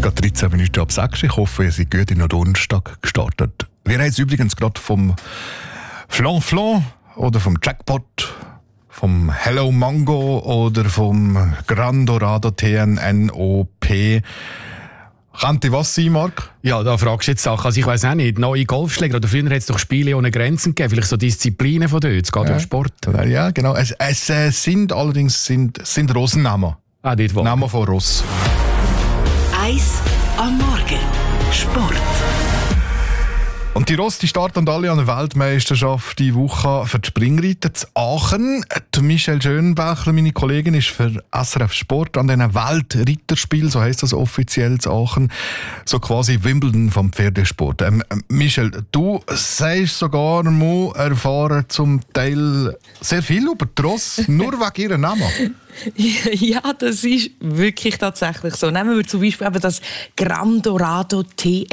gerade 13 Minuten ab 6. Ich hoffe, ihr seid gut in den Donnerstag gestartet. Wir haben jetzt übrigens gerade vom Flan oder vom Jackpot, vom Hello Mango oder vom Gran Dorado TNNOP. Könnte was sein, Marc? Ja, da fragst du jetzt Sachen. Also ich weiss auch nicht, neue Golfschläger, oder früher hat es doch Spiele ohne Grenzen gegeben, vielleicht so Disziplinen von dort, es geht um Sport. Ja, genau. Es sind allerdings Rossnamen. Dort wo. Namen von Ross. Eis am Morgen. Sport. Und die Ross, die starten alle an der Weltmeisterschaft die Woche für die Springreiter zu Aachen. Die Michelle Schönbächler, meine Kollegin, ist für SRF Sport an diesen Weltreiterspielen, so heisst das offiziell zu Aachen, so quasi Wimbledon vom Pferdesport. Michelle, du sagst sogar mal erfahren zum Teil sehr viel über die Ross, nur wegen ihrem Namen. Ja, das ist wirklich tatsächlich so. Nehmen wir zum Beispiel eben das Gran Dorado TNOP.